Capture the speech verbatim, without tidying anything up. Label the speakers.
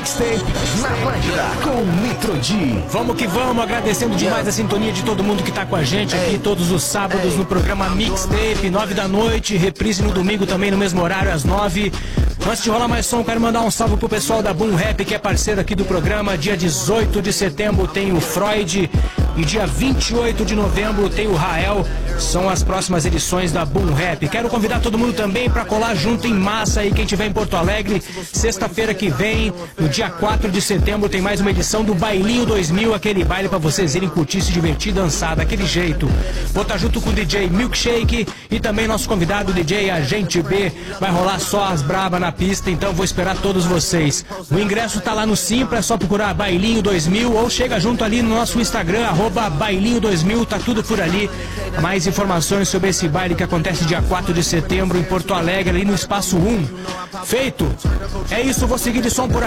Speaker 1: Mixtape na Atlântida com Nitro D.
Speaker 2: Vamos que vamos, agradecendo demais a sintonia de todo mundo que tá com a gente aqui todos os sábados no programa Mixtape, nove da noite, reprise no domingo também no mesmo horário, às nove. Antes de rolar mais som, quero mandar um salve pro pessoal da Boom Rap, que é parceiro aqui do programa. Dia dezoito de setembro tem o Freud e dia vinte e oito de novembro tem o Rael. São as próximas edições da Boom Rap. Quero convidar todo mundo também para colar junto em massa aí, quem estiver em Porto Alegre. Sexta-feira que vem, no dia quatro de setembro, tem mais uma edição do Bailinho dois mil, aquele baile para vocês irem curtir, se divertir, dançar daquele jeito. Vou estar junto com o D J Milkshake e também nosso convidado, o D J Agente B. Vai rolar só as braba na pista, então vou esperar todos vocês. O ingresso tá lá no Simpla, é só procurar Bailinho dois mil ou chega junto ali no nosso Instagram, arroba Bailinho dois mil, tá tudo por ali. Mais informações sobre esse baile que acontece dia quatro de setembro em Porto Alegre, ali no Espaço um. Feito? É isso, vou seguir de som por aqui.